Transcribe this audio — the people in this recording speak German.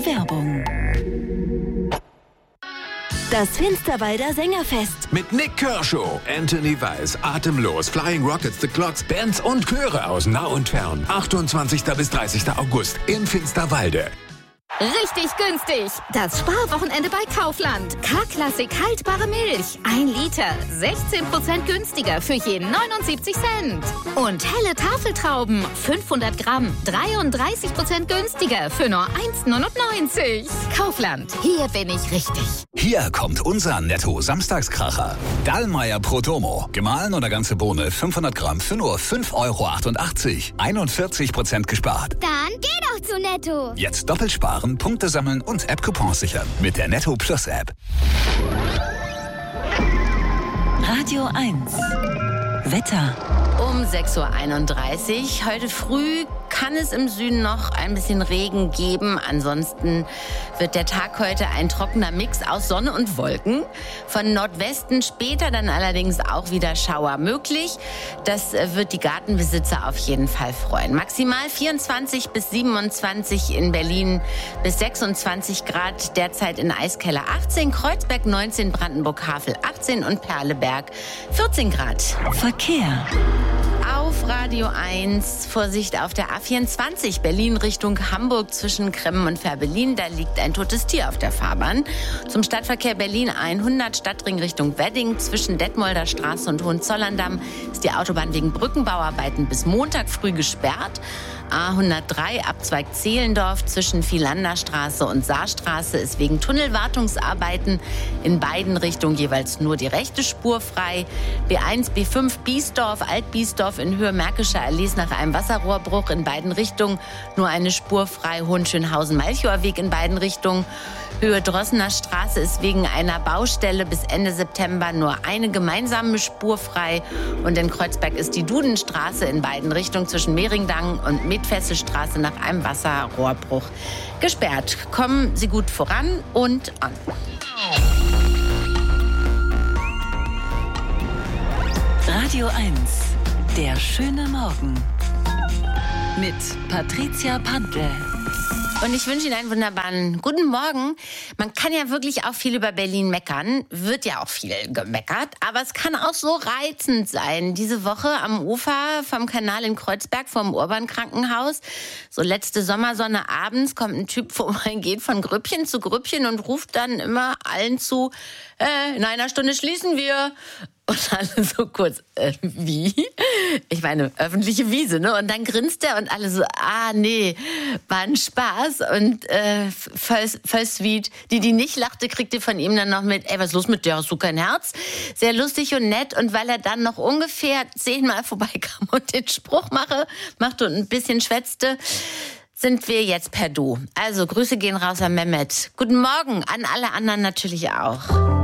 Werbung. Das Finsterwalder Sängerfest. Mit Nick Kershaw, Anthony Weiss, Atemlos, Flying Rockets, The Clocks, Bands und Chöre aus nah und fern. 28. bis 30. August in Finsterwalde. Richtig günstig. Das Sparwochenende bei Kaufland. K-Klassik haltbare Milch. 1 Liter. 16% günstiger für je 79 Cent. Und helle Tafeltrauben. 500 Gramm. 33% günstiger für nur 1,99. Kaufland. Hier bin ich richtig. Hier kommt unser Netto-Samstagskracher. Dallmayr Protomo. Gemahlen oder ganze Bohne 500 Gramm für nur 5,88 €. 41% gespart. Dann geh doch zu Netto. Jetzt doppelt sparen, Punkte sammeln und App-Coupons sichern mit der Netto Plus App. Radio 1. Wetter. Um 6:31 Uhr. Heute früh kann es im Süden noch ein bisschen Regen geben. Ansonsten wird der Tag heute ein trockener Mix aus Sonne und Wolken. Von Nordwesten später dann allerdings auch wieder Schauer möglich. Das wird die Gartenbesitzer auf jeden Fall freuen. Maximal 24 bis 27 in Berlin, bis 26 Grad. Derzeit in Eiskeller 18, Kreuzberg 19, Brandenburg-Havel 18 und Perleberg 14 Grad. Verkehr. Auf Radio 1, Vorsicht auf der A24, Berlin Richtung Hamburg zwischen Kremmen und Fährberlin. Da liegt ein totes Tier auf der Fahrbahn. Zum Stadtverkehr Berlin 100, Stadtring Richtung Wedding. Zwischen Detmolder Straße und Hohenzollern-Damm ist die Autobahn wegen Brückenbauarbeiten bis Montag früh gesperrt. A103, Abzweig Zehlendorf zwischen Vielander-Straße und Saarstraße ist wegen Tunnelwartungsarbeiten in beiden Richtungen jeweils nur die rechte Spur frei. B1, B5, Biesdorf, Alt-Biesdorf in Höhe Märkischer Allee nach einem Wasserrohrbruch in beiden Richtungen nur eine Spur frei. Hohenschönhausen-Malchower Weg in beiden Richtungen. Höhe Drossener Straße ist wegen einer Baustelle bis Ende September nur eine gemeinsame Spur frei. Und in Kreuzberg ist die Dudenstraße in beiden Richtungen zwischen Mehringdamm und Medfessestraße nach einem Wasserrohrbruch gesperrt. Kommen Sie gut voran und an. Radio 1. Der schöne Morgen. Mit Patricia Pantl. Und ich wünsche Ihnen einen wunderbaren guten Morgen. Man kann ja wirklich auch viel über Berlin meckern, wird ja auch viel gemeckert, aber es kann auch so reizend sein. Diese Woche am Ufer vom Kanal in Kreuzberg vom Urban-Krankenhaus, so letzte Sommersonne abends, kommt ein Typ vorbeigeht von Grüppchen zu Grüppchen und ruft dann immer allen zu, in einer Stunde schließen wir. Und alle so kurz, wie? Ich meine, öffentliche Wiese, ne? Und dann grinst er und alle so, nee, war ein Spaß. Und voll sweet. Die nicht lachte, kriegte von ihm dann noch mit, was ist los mit dir? Hast du kein Herz? Sehr lustig und nett. Und weil er dann noch ungefähr 10-mal vorbeikam und den Spruch machte und ein bisschen schwätzte, sind wir jetzt per Du. Also Grüße gehen raus an Mehmet. Guten Morgen an alle anderen natürlich auch.